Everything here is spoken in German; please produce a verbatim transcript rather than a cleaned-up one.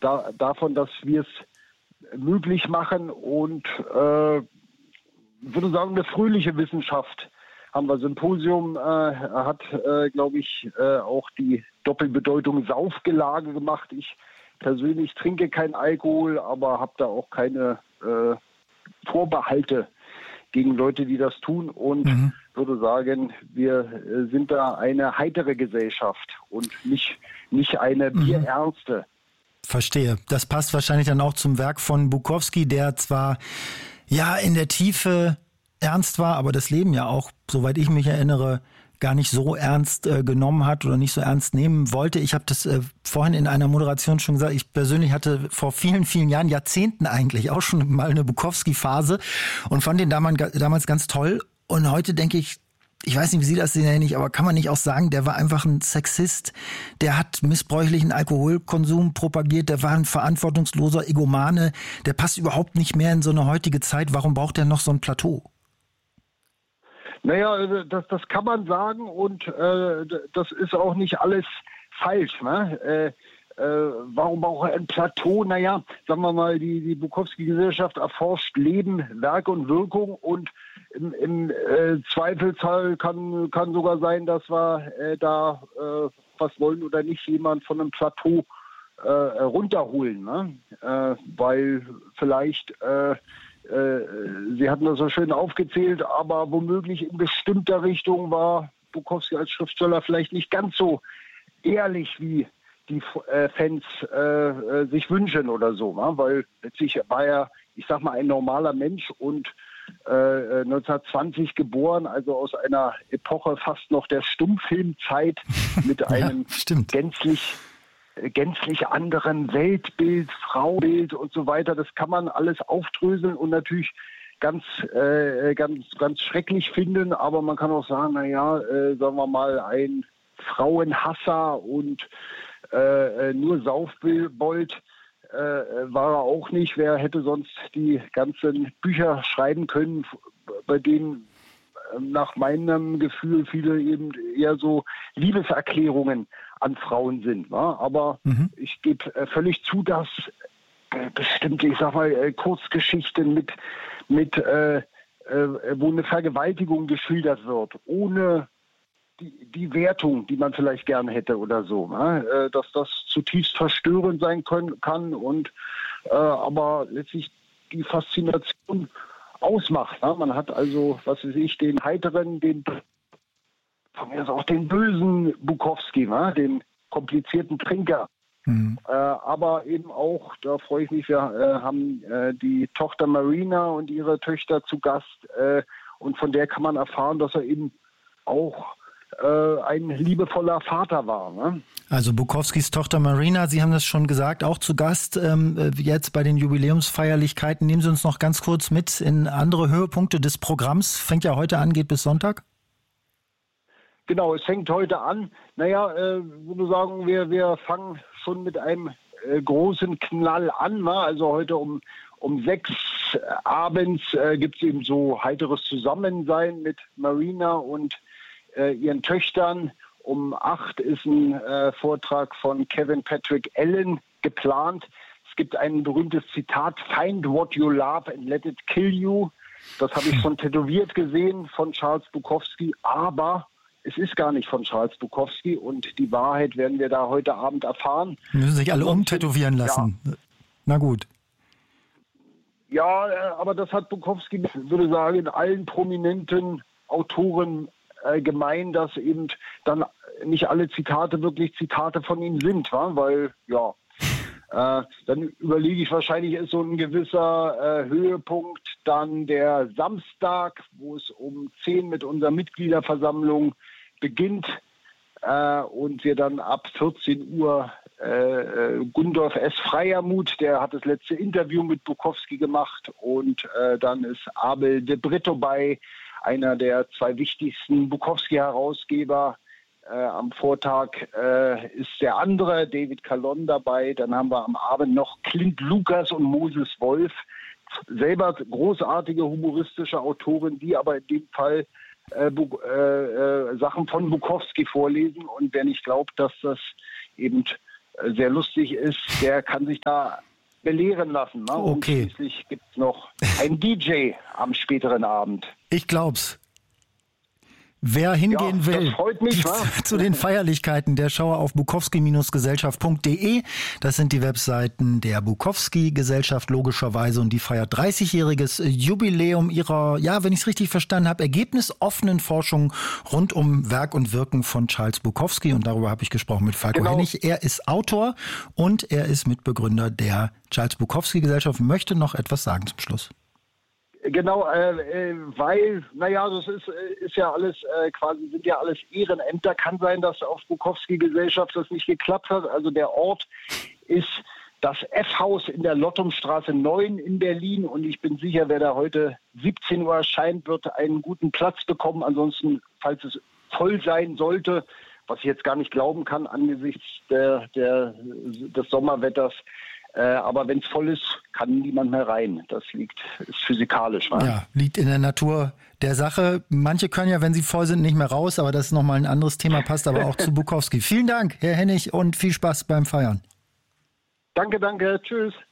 da, davon, dass wir es möglich machen und äh, ich würde sagen, eine fröhliche Wissenschaft haben wir. Symposium äh, hat, äh, glaube ich, äh, auch die Doppelbedeutung Saufgelage gemacht. Ich persönlich trinke keinen Alkohol, aber habe da auch keine äh, Vorbehalte gegen Leute, die das tun und mhm. würde sagen, wir äh, sind da eine heitere Gesellschaft und nicht, nicht eine mhm. bierernste. Verstehe. Das passt wahrscheinlich dann auch zum Werk von Bukowski, der zwar ja in der Tiefe ernst war, aber das Leben ja auch, soweit ich mich erinnere, gar nicht so ernst äh, genommen hat oder nicht so ernst nehmen wollte. Ich habe das äh, vorhin in einer Moderation schon gesagt, ich persönlich hatte vor vielen, vielen Jahren, Jahrzehnten eigentlich auch schon mal eine Bukowski-Phase und fand den damals, damals ganz toll. Und heute denke ich, ich weiß nicht, wie Sie das sehen, nicht, aber kann man nicht auch sagen, der war einfach ein Sexist, der hat missbräuchlichen Alkoholkonsum propagiert, der war ein verantwortungsloser Egomane, der passt überhaupt nicht mehr in so eine heutige Zeit. Warum braucht der noch so ein Plateau? Naja, das, das kann man sagen und äh, das ist auch nicht alles falsch. Ne? Äh, äh, warum braucht er ein Plateau? Naja, sagen wir mal, die, die Bukowski-Gesellschaft erforscht Leben, Werk und Wirkung und im, im äh, Zweifelsfall kann, kann sogar sein, dass wir äh, da äh, was wollen oder nicht jemand von einem Plateau äh, runterholen. Ne? Äh, weil vielleicht... Äh, Sie hatten das so schön aufgezählt, aber womöglich in bestimmter Richtung war Bukowski als Schriftsteller vielleicht nicht ganz so ehrlich, wie die äh, Fans äh, sich wünschen oder so. Ne? Weil letztlich war er, ich sag mal, ein normaler Mensch und äh, neunzehnhundertzwanzig geboren, also aus einer Epoche fast noch der Stummfilmzeit mit einem ja, gänzlich gänzlich anderen Weltbild, Fraubild und so weiter. Das kann man alles aufdröseln und natürlich ganz, äh, ganz, ganz schrecklich finden. Aber man kann auch sagen, naja, äh, sagen wir mal, ein Frauenhasser und äh, nur Saufbold äh, war er auch nicht. Wer hätte sonst die ganzen Bücher schreiben können, bei denen nach meinem Gefühl viele eben eher so Liebeserklärungen an Frauen sind. Ne? Aber mhm. ich gebe äh, völlig zu, dass äh, bestimmte, ich sag mal, äh, Kurzgeschichten mit, mit äh, äh, wo eine Vergewaltigung geschildert wird, ohne die, die Wertung, die man vielleicht gern hätte oder so, ne? äh, dass das zutiefst verstörend sein können, kann und äh, aber letztlich die Faszination ausmacht. Ne? Man hat also, was weiß ich, den heiteren, den von mir ist auch den bösen Bukowski, ne? Den komplizierten Trinker. Mhm. Äh, aber eben auch, da freue ich mich, wir äh, haben äh, die Tochter Marina und ihre Töchter zu Gast äh, und von der kann man erfahren, dass er eben auch äh, ein liebevoller Vater war. Ne? Also Bukowskis Tochter Marina, Sie haben das schon gesagt, auch zu Gast ähm, jetzt bei den Jubiläumsfeierlichkeiten. Nehmen Sie uns noch ganz kurz mit in andere Höhepunkte des Programms. Fängt ja heute an, geht bis Sonntag. Genau, es fängt heute an. Naja, äh, würde sagen, wir, wir fangen schon mit einem äh, großen Knall an. Ne? Also heute um, um sechs äh, abends äh, gibt es eben so heiteres Zusammensein mit Marina und äh, ihren Töchtern. Um acht ist ein äh, Vortrag von Kevin Patrick Allen geplant. Es gibt ein berühmtes Zitat, "Find what you love and let it kill you." Das habe ich schon tätowiert gesehen von Charles Bukowski, aber es ist gar nicht von Charles Bukowski und die Wahrheit werden wir da heute Abend erfahren. Müssen sich alle umtätowieren lassen. Ja. Na gut. Ja, aber das hat Bukowski, würde ich sagen, in allen prominenten Autoren äh, gemein, dass eben dann nicht alle Zitate wirklich Zitate von ihm sind, wa? Weil, ja, äh, dann überlege ich, wahrscheinlich ist so ein gewisser äh, Höhepunkt dann der Samstag, wo es um zehn mit unserer Mitgliederversammlung beginnt äh, und wir dann ab vierzehn Uhr äh, Gundolf S. Freiermuth, der hat das letzte Interview mit Bukowski gemacht und äh, dann ist Abel de Brito bei, einer der zwei wichtigsten Bukowski-Herausgeber. Äh, am Vortag äh, ist der andere, David Calon, dabei. Dann haben wir am Abend noch Clint Lucas und Moses Wolf, selber großartige humoristische Autoren, die aber in dem Fall äh, Bu- äh, äh, Sachen von Bukowski vorlesen. Und wenn ich glaube, dass das eben äh, sehr lustig ist, der kann sich da belehren lassen. Ne? Okay. Und schließlich gibt es noch einen D J am späteren Abend. Ich glaub's. Wer hingehen Ja, will das freut mich, wa? zu den Feierlichkeiten, der schaue auf bukowski Gesellschaft punkt de. Das sind die Webseiten der Bukowski-Gesellschaft logischerweise und die feiert dreißigjähriges Jubiläum ihrer, ja, wenn ich es richtig verstanden habe, ergebnisoffenen Forschung rund um Werk und Wirken von Charles Bukowski. Und darüber habe ich gesprochen mit Falko Genau. Hennig. Er ist Autor und er ist Mitbegründer der Charles Bukowski-Gesellschaft. Möchte noch etwas sagen zum Schluss? Genau, äh, äh, weil, naja, das ist, ist ja alles äh, quasi, sind ja alles Ehrenämter. Kann sein, dass auf Bukowski-Gesellschaft das nicht geklappt hat. Also der Ort ist das F-Haus in der Lottumstraße neun in Berlin und ich bin sicher, wer da heute siebzehn Uhr erscheint, wird einen guten Platz bekommen. Ansonsten, falls es voll sein sollte, was ich jetzt gar nicht glauben kann angesichts der, der, des Sommerwetters, Äh, aber wenn es voll ist, kann niemand mehr rein. Das liegt, ist physikalisch. Wa? Ja, liegt in der Natur der Sache. Manche können ja, wenn sie voll sind, nicht mehr raus, aber das ist nochmal ein anderes Thema, passt aber auch zu Bukowski. Vielen Dank, Herr Hennig, und viel Spaß beim Feiern. Danke, danke. Tschüss.